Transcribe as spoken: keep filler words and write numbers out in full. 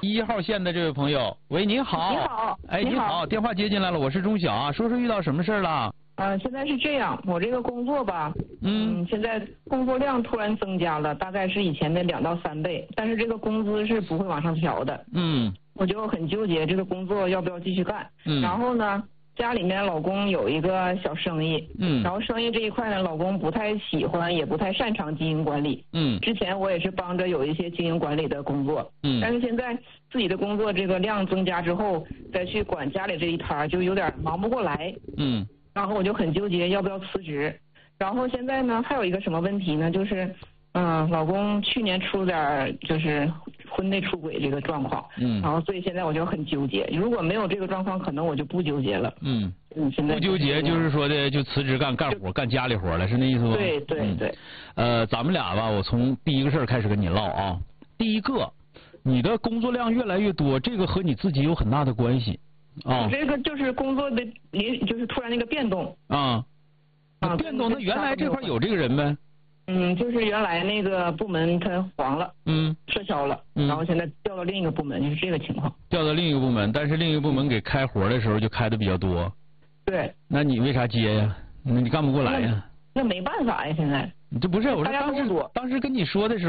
第一号线的这位朋友，喂，您好。 你好。 哎， 你您好，电话接进来了，我是钟晓啊，说说遇到什么事了？ 呃，现在是这样，我这个工作吧， 嗯嗯，现在工作量突然增加了，大概是以前的两到三倍，但是这个工资是不会往上调的。 嗯。 我就很纠结，这个工作要不要继续干？ 嗯。 然后呢，家里面老公有一个小生意， 嗯。 然后生意这一块呢，老公不太喜欢，也不太擅长经营管理。 嗯。 之前我也是帮着有一些经营管理的工作。 嗯。 但是现在自己的工作这个量增加之后，再去管家里这一摊就有点忙不过来。 嗯。 然后我就很纠结要不要辞职。然后现在呢，还有一个什么问题呢？就是，嗯，老公去年出点就是婚内出轨这个状况。 嗯。 然后所以现在我就很纠结，如果没有这个状况，可能我就不纠结了。 嗯。 嗯，现在不纠结就是说的就辞职干干活干家里活了，是那意思吗？ 对对对。 嗯、呃，咱们俩吧，我从第一个事儿开始跟你唠啊。第一个，你的工作量越来越多，这个和你自己有很大的关系。啊， 这个就是工作的临，就是突然那个变动啊， 啊， 变动，那原来这块有这个人呗？ 嗯，就是原来那个部门它黄了， 嗯， 撤销了，嗯，然后现在调到另一个部门，就是这个情况。 调到另一个部门，但是另一个部门给开活的时候就开的比较多。 对。 那你为啥接呀？那你干不过来呀？ 那没办法呀，现在。 这不是我说当时当时跟你说的时候。